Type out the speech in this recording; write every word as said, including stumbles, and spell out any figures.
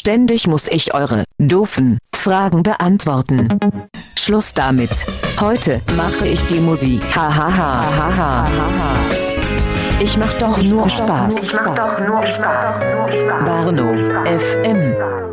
Ständig muss ich eure doofen Fragen beantworten. Schluss damit. Heute mache ich die Musik. Ha ha ha ha ha ha. Ich mach doch nur Spaß. Barno F M.